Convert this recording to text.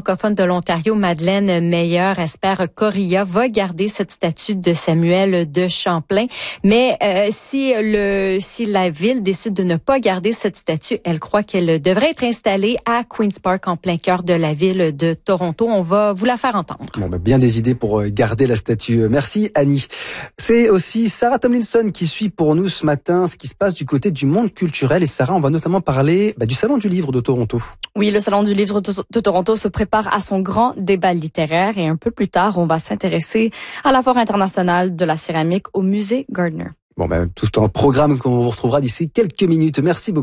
francophone de l'Ontario, Madeleine Meyer, espère qu'Oria va garder cette statue de Samuel de Champlain. Mais si la ville décide de ne pas garder cette statue, elle croit qu'elle devrait être installée à Queen's Park, en plein cœur de la ville de Toronto. On va vous la faire entendre. Bien des idées pour garder la statue. Merci Annie. C'est aussi Sarah Tomlinson qui suit pour nous ce matin ce qui se passe du côté du monde culturel. Et Sarah, on va notamment parler du Salon du Livre de Toronto. Oui, le Salon du Livre de Toronto se prépare à son grand débat littéraire et un peu plus tard, on va s'intéresser à la Foire internationale de la céramique au musée Gardner. Tout un programme qu'on vous retrouvera d'ici quelques minutes. Merci beaucoup.